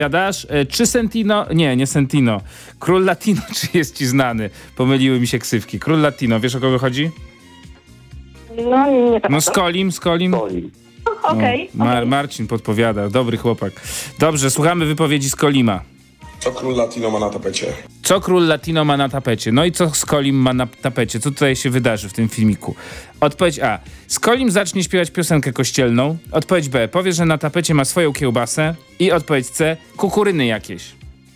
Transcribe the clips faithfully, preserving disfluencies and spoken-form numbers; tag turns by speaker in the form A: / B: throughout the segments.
A: Jadasz, czy Sentino, nie, nie Sentino, Król Latino, czy jest ci znany? Pomyliły mi się ksywki. Król Latino, wiesz o kogo chodzi?
B: No nie tak.
A: No Skolim, Skolim.
C: Skolim.
B: Okej.
A: No, Mar- Marcin podpowiada, dobry chłopak. Dobrze, słuchamy wypowiedzi Skolima.
D: Co Król Latino ma na tapecie?
A: Co Król Latino ma na tapecie? No i co Skolim ma na tapecie? Co tutaj się wydarzy w tym filmiku? Odpowiedź A. Skolim zacznie śpiewać piosenkę kościelną. Odpowiedź B. Powie, że na tapecie ma swoją kiełbasę. I odpowiedź C. Kukuryny jakieś.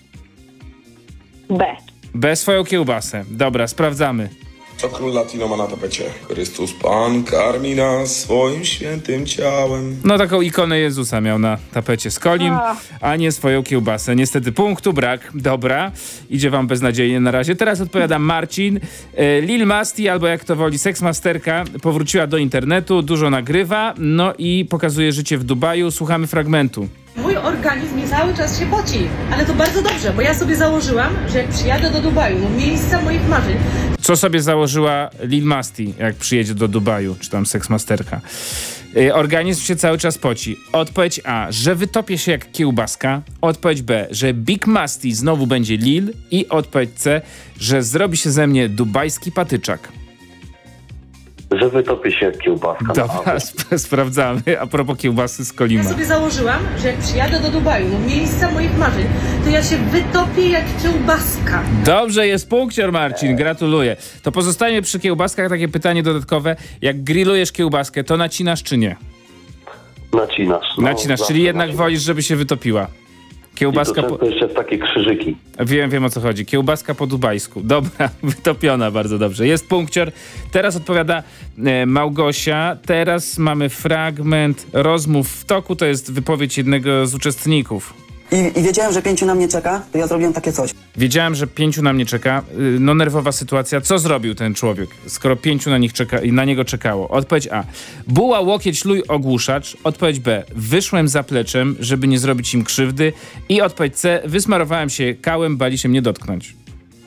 B: B.
A: B. Swoją kiełbasę. Dobra, sprawdzamy.
D: Co Król Latino ma na tapecie? Chrystus Pan karmi nas swoim świętym ciałem.
A: No taką ikonę Jezusa miał na tapecie Skolim,
B: A.
A: a nie swoją kiełbasę. Niestety punktu brak. Dobra, idzie wam beznadziejnie na razie. Teraz odpowiada Marcin. E, Lil Masti, albo jak to woli, seksmasterka, powróciła do internetu, dużo nagrywa, no i pokazuje życie w Dubaju. Słuchamy fragmentu.
E: Mój organizm nie cały czas się poci, ale to bardzo dobrze, bo ja sobie założyłam, że jak przyjadę do Dubaju, do miejsca moich marzeń,
A: Co sobie założyła Lil Masti, jak przyjedzie do Dubaju, czy tam seksmasterka? Yy, organizm się cały czas poci. Odpowiedź A, że wytopię się jak kiełbaska. Odpowiedź B, że Big Masti znowu będzie Lil. I odpowiedź C, że zrobi się ze mnie dubajski patyczak.
C: Że wytopię się jak kiełbaska.
A: Dobra, sp- sprawdzamy. A propos kiełbasy z
E: ja
A: Kolima.
E: sobie założyłam, że jak przyjadę do Dubaju, do miejsca moich marzeń, to ja się wytopię jak kiełbaska.
A: Dobrze, jest punkcior, Marcin, gratuluję. To pozostanie przy kiełbaskach takie pytanie dodatkowe. Jak grillujesz kiełbaskę, to nacinasz czy nie?
C: Nacinasz. No,
A: Nacinasz,
C: zawsze
A: czyli jednak
C: nacinasz.
A: wolisz, żeby się wytopiła.
C: I to
A: Kiełbaska po...
C: często jeszcze w takie krzyżyki.
A: Wiem, wiem o co chodzi. Kiełbaska po dubajsku. Dobra, wytopiona bardzo dobrze. Jest punkcior. Teraz odpowiada e, Małgosia. Teraz mamy fragment rozmów w toku. To jest wypowiedź jednego z uczestników.
F: I, I wiedziałem, że pięciu na mnie czeka, to ja zrobiłem takie coś.
A: Wiedziałem, że pięciu na mnie czeka. Y, No nerwowa sytuacja. Co zrobił ten człowiek, skoro pięciu na nich czeka i na niego czekało? Odpowiedź A. Buła, łokieć, luj, ogłuszacz. Odpowiedź B. Wyszłem zapleczem, żeby nie zrobić im krzywdy. I odpowiedź C. Wysmarowałem się kałem, bali się mnie dotknąć.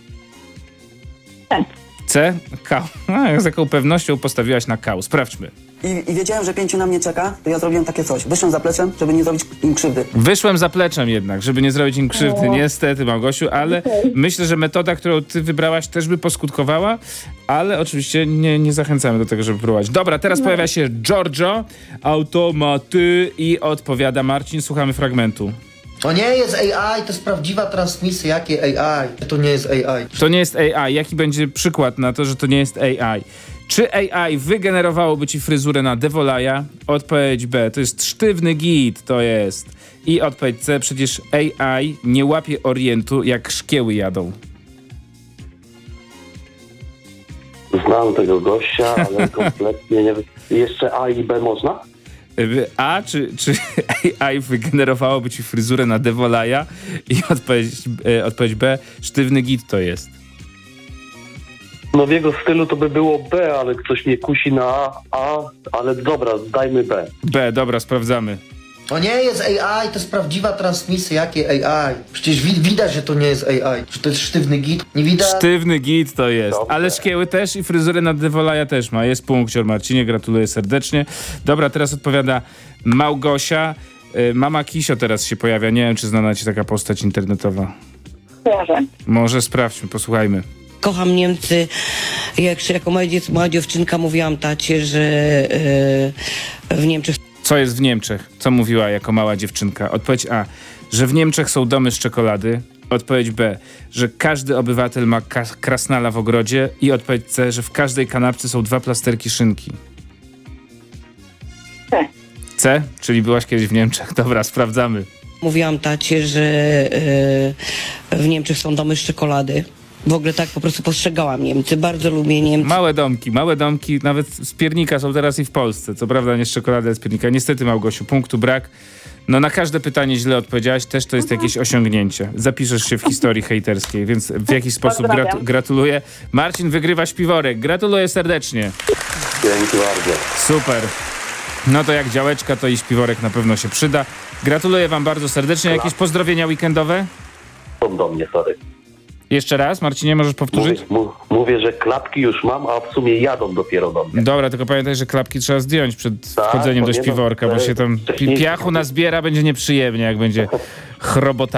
B: C.
A: C? Kał. A, z jaką pewnością postawiłaś na kał. Sprawdźmy.
F: I, I wiedziałem, że pięciu na mnie czeka, to ja zrobiłem takie coś. Wyszłem za pleczem, żeby nie zrobić im krzywdy.
A: Wyszłem zapleczem jednak, żeby nie zrobić im krzywdy. Niestety, Małgosiu, ale myślę, że metoda, którą ty wybrałaś, też by poskutkowała, ale oczywiście nie, nie zachęcamy do tego, żeby próbować. Dobra, teraz pojawia się Giorgio, automaty i odpowiada Marcin. Słuchamy fragmentu.
G: To nie jest A I, to jest prawdziwa transmisja. Jakie A I? To nie jest A I.
A: To nie jest A I. Jaki będzie przykład na to, że to nie jest A I? Czy A I wygenerowałoby ci fryzurę na Devolaja? Odpowiedź B. To jest sztywny git, to jest. I odpowiedź C. Przecież A I nie łapie orientu, jak szkieły jadą.
C: Znam tego gościa, ale kompletnie nie wiem. Jeszcze A i B można?
A: A, czy, czy A I wygenerowałoby ci fryzurę na Devolaja? I odpowiedź, e, odpowiedź B. Sztywny git to jest.
C: No w jego stylu to by było B, ale ktoś mnie kusi na A, A, ale dobra, dajmy B.
A: B, dobra, sprawdzamy.
G: To nie jest A I, to jest prawdziwa transmisja. Jakie A I? Przecież wi- widać, że to nie jest A I. Że to jest sztywny git. Nie widać.
A: Sztywny git to jest.
C: Dobrze.
A: Ale szkieły też i fryzurę na Devolaja też ma. Jest punkcior, Marcinie, gratuluję serdecznie. Dobra, teraz odpowiada Małgosia. Y, Mama Kisio teraz się pojawia. Nie wiem, czy znana ci taka postać internetowa.
B: Kojarzę.
A: Może sprawdźmy, posłuchajmy.
H: Kocham Niemcy. Jak, jako mała, dziec, mała dziewczynka mówiłam tacie, że e, w Niemczech
A: Co jest w Niemczech? Co mówiła jako mała dziewczynka? Odpowiedź A, że w Niemczech są domy z czekolady. Odpowiedź B, że każdy obywatel ma ka- krasnala w ogrodzie. I odpowiedź C, że w każdej kanapce są dwa plasterki szynki.
B: C.
A: C? Czyli byłaś kiedyś w Niemczech. Dobra, sprawdzamy.
H: mówiłam tacie, że e, w Niemczech są domy z czekolady. W ogóle tak po prostu postrzegałam Niemcy. Bardzo lubię Niemcy.
A: Małe domki, małe domki, nawet z piernika są teraz i w Polsce. Co prawda nie z czekolady, ale z piernika. Niestety, Małgosiu, punktu brak. No na każde pytanie źle odpowiedziałaś, też to jest jakieś osiągnięcie. Zapiszesz się w historii hejterskiej, więc w jakiś sposób gratu- gratuluję. Marcin wygrywa śpiworek. Gratuluję serdecznie.
C: Dzięki bardzo.
A: Super. No to jak działeczka, to i śpiworek na pewno się przyda. Gratuluję wam bardzo serdecznie. Jakieś pozdrowienia weekendowe?
C: Są do mnie, sorry.
A: Jeszcze raz, Marcinie, możesz powtórzyć?
C: Mówię, mu- mówię, że klapki już mam, a w sumie jadą dopiero do mnie.
A: Dobra, tylko pamiętaj, że klapki trzeba zdjąć przed
C: Tak,
A: wchodzeniem
C: bo
A: do
C: nie no,
A: śpiworka, bo
C: to
A: się tam pi-
C: wcześniej-
A: piachu nazbiera, będzie nieprzyjemnie, jak będzie chrobota.